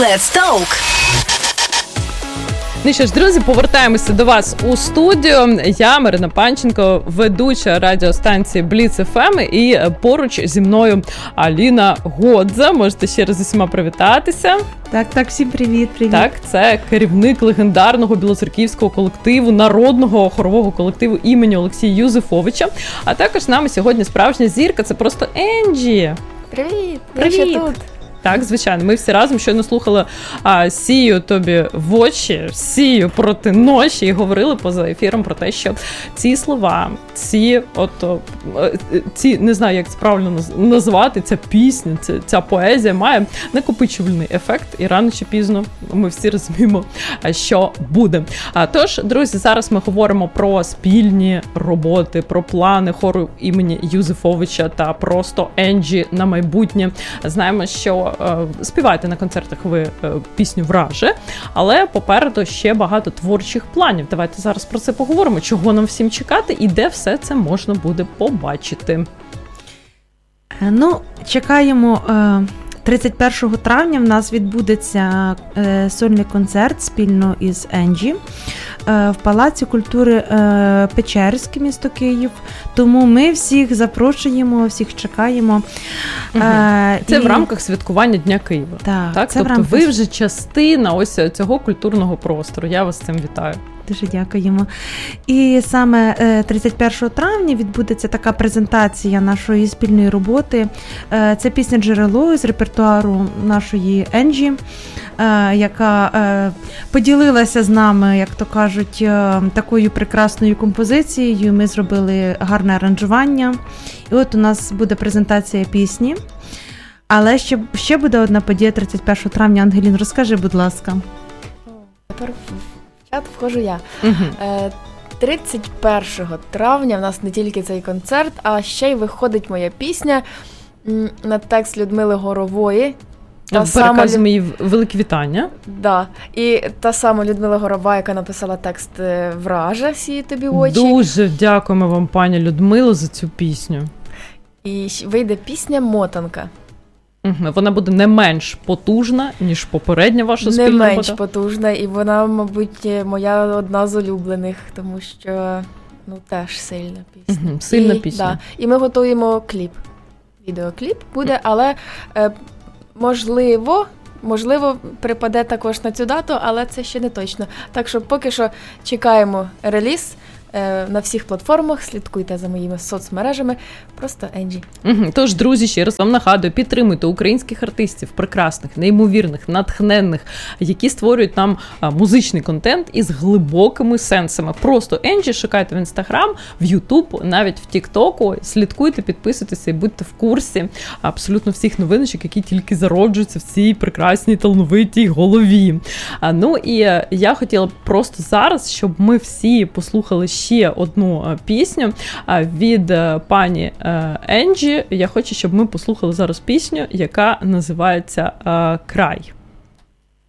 Let's Talk. Ну що ж, друзі, повертаємося до вас у студію. Я, Марина Панченко, ведуча радіостанції Blitz FM, і поруч зі мною Аліна Годза. Можете ще раз усіма привітатися. Так, всім привіт. Так, це керівник легендарного білоцерківського колективу, народного хорового колективу імені Олексія Юзефовича. А також з нами сьогодні справжня зірка, це просто Енджі. Привіт! Я ще тут. Так, звичайно. Ми всі разом щойно слухали «Сію тобі в очі», «Сію проти ночі» і говорили поза ефіром про те, що ці слова, ці не знаю, як це правильно назвати, ця пісня, ця поезія має накопичувальний ефект, і рано чи пізно ми всі розуміємо, що буде. Тож, друзі, зараз ми говоримо про спільні роботи, про плани хору імені Юзефовича та просто Енджі на майбутнє. Знаємо, що співаєте на концертах ви пісню «Враже», але попереду ще багато творчих планів. Давайте зараз про це поговоримо, чого нам всім чекати і де все це можна буде побачити. Чекаємо 31 травня в нас відбудеться сольний концерт спільно із Енджі в Палаці культури Печерське, місто Київ. Тому ми всіх запрошуємо, всіх чекаємо. Це в рамках святкування Дня Києва. Так? Тобто ви вже частина ось цього культурного простору. Я вас з цим вітаю. Дуже дякуємо. І саме 31 травня відбудеться така презентація нашої спільної роботи. Це пісня «Джерело» з репертуару нашої Енджі, яка поділилася з нами, як то кажуть, такою прекрасною композицією. Ми зробили гарне аранжування. І от у нас буде презентація пісні. Але ще буде одна подія 31 травня. Ангелін, розкажи, будь ласка. Тепер в чат вхожу я. 31 травня в нас не тільки цей концерт, а ще й виходить моя пісня на текст Людмили Горової. Переказуємо мої великі вітання. Да. І та сама Людмила Горова, яка написала текст «Враже», «Сію тобі в очі». Дуже дякуємо вам, пані Людмило, за цю пісню. І вийде пісня «Мотанка». Вона буде не менш потужна, ніж попередня ваша спільна робота. Не менш потужна, і вона, мабуть, моя одна з улюблених, тому що, теж сильна пісня. Сильна пісня. Да. І ми готуємо кліп. Відеокліп буде, але можливо, припаде також на цю дату, але це ще не точно. Так що поки що чекаємо реліз на всіх платформах, слідкуйте за моїми соцмережами, просто Енджі. Тож, друзі, ще раз вам нагадую, підтримуйте українських артистів, прекрасних, неймовірних, натхненних, які створюють нам музичний контент із глибокими сенсами. Просто Енджі шукайте в Інстаграм, в Ютуб, навіть в Тіктоку, слідкуйте, підписуйтеся і будьте в курсі абсолютно всіх новиночок, які тільки зароджуються в цій прекрасній талановитій голові. І я хотіла просто зараз, щоб ми всі послухали ще одну пісню від пані Енджі. Я хочу, щоб ми послухали зараз пісню, яка називається «Край».